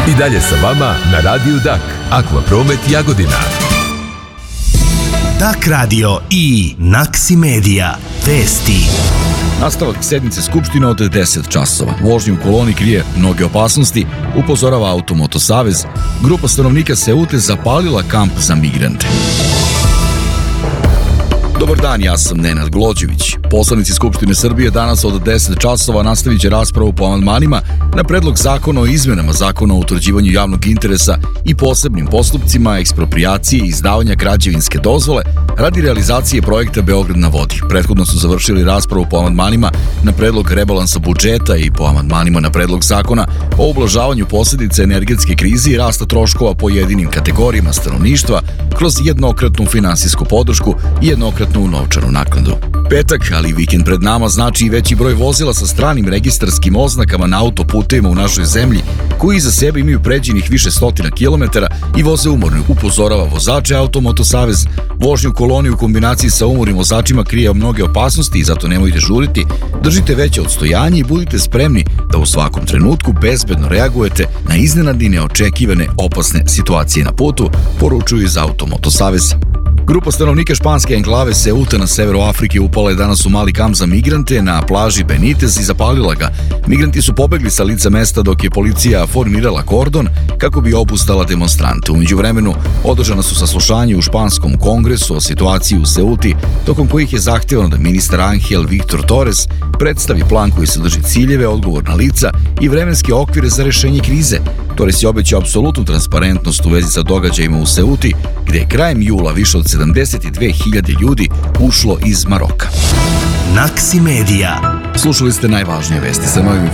I dalje sa vama na Radiju Dak, Akvapromet Jagodina. Dak radio i Naksi Medija. Vesti. Nastavak sednice Skupštine od 10 časova. Vožnju u koloni krije mnoge opasnosti, upozorava Automoto Savez. Grupa stanovnika Seute zapalila kamp za migrante. Dobar dan, ja sam Nenad Glođević. Poslanici Skupštine Srbije danas od 10 časova nastavit će raspravu po amandmanima na predlog zakona o izmenama zakona o utvrđivanju javnog interesa i posebnim postupcima eksproprijacije i izdavanja građevinske dozvole radi realizacije projekta Beograd na vodi. Prethodno su završili raspravu po amandmanima na predlog rebalansa budžeta i po amandmanima na predlog zakona o ublažavanju posljedica energetske krize i rasta troškova pojedinim kategorijama stanovništva kroz jednokratnu finansijsku podršku i jednokratnu novčanu naknadu. Petak, ali vikend pred nama, znači i veći broj vozila sa stranim registarskim oznakama na autoputevima u našoj zemlji, koji iza sebe imaju pređenih više stotina kilometara i voze umorno, upozorava vozače Automoto Savez. Vožnju u koloni u kombinaciji sa umornim vozačima krije mnoge opasnosti i zato nemojte žuriti, držite veće odstojanje i budite spremni da u svakom trenutku bezbedno reagujete na iznenadne i neočekivane opasne situacije na putu, poručuju iz Automoto Saveza. Grupa stanovnika španske enklave Ceuta na severu Afrike upala je danas u mali kamp za migrante na plaži Benitez i zapalila ga. Migranti su pobegli sa lica mesta dok je policija formirala kordon kako bi obustala demonstrante. U međuvremenu održana su saslušanja u španskom kongresu o situaciji u Ceuti, tokom kojih je zahtevano da ministar Angel Victor Torres predstavi plan koji sadrži ciljeve, odgovorna lica i vremenske okvire za rešenje krize. Torres je obećao apsolutnu transparentnost u vezi sa događajima u Ceuti, gde je krajem jula više od 72.000 ljudi ušlo iz Maroka. Naksi Medija. Slušali ste najvažnije vesti sa novim